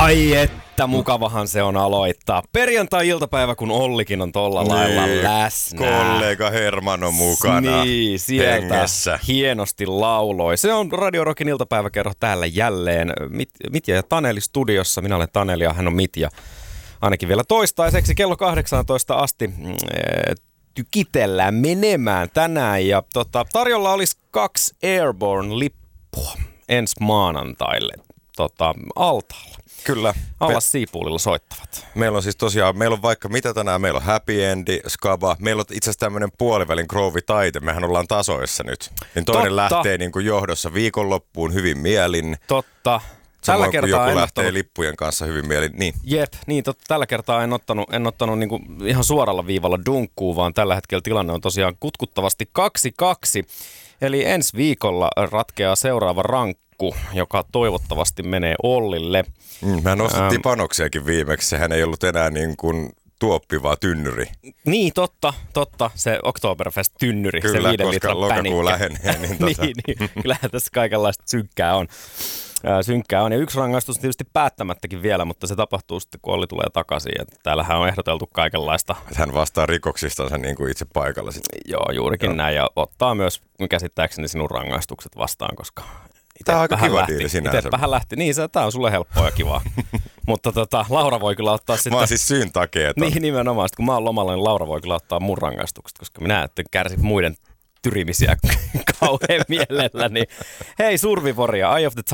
Ai että mukavahan se on aloittaa. Perjantai-iltapäivä, kun Ollikin on tolla lailla läsnä. Kollega Herman on mukana Niin, sieltä hengessä. hienosti lauloi. Se on Radio Rockin iltapäiväkerho täällä jälleen. Mitja ja Taneli studiossa. Minä olen Taneli ja hän on Mitja. Ainakin vielä toistaiseksi kello 18 asti tykitellään menemään tänään. Ja tarjolla olisi 2 Airborne-lippua ensi maanantaille altaalla. Kyllä. Allas Siipuulilla soittavat. Meillä on siis tosiaan, meillä on vaikka mitä tänään, meillä on Happy Endi, Skaba, meillä on itse asiassa tämmöinen puolivälin Groove-taite, mehän ollaan tasoissa nyt. Niin toinen lähtee niin kuin johdossa viikonloppuun hyvin mielin. Totta. Tällä kertaa joku lähtee lippujen kanssa hyvin mielin. Niin. Jep, niin tällä kertaa en ottanut niin kuin ihan suoralla viivalla dunkkuu, vaan tällä hetkellä tilanne on tosiaan kutkuttavasti 2-2. Eli ensi viikolla ratkeaa seuraava rankku, joka toivottavasti menee Ollille. Mä nostettiin panoksiakin viimeksi, sehän ei ollut enää niin kuin tuoppi, vaan tynnyri. Niin, totta. Se Oktoberfest-tynnyri, kyllä, se 5 koska litran lokakuu lähenee. niin, kyllähän tässä kaikenlaista synkkää on. Ja yksi rangaistus on tietysti päättämättäkin vielä, mutta se tapahtuu sitten, kun Olli tulee takaisin. Ja täällähän on ehdoteltu kaikenlaista. Hän vastaa rikoksistansa niin kuin itse paikalla sitten. Joo, juurikin näin. Ja ottaa myös käsittääkseni sinun rangaistukset vastaan, koska tämä on aika kiva diili sinänsä. Vähän lähti. Niin, tämä on sulle helppoa ja kivaa. Mutta Laura voi kyllä ottaa sitten... Mä oon siis syyn takia. Niin, nimenomaan. Kun mä oon lomalla, niin Laura voi kyllä ottaa mun rangaistukset, koska minä en kärsi muiden tyrimisiä kauhean mielelläni. Hei, Survivoria, Eye of the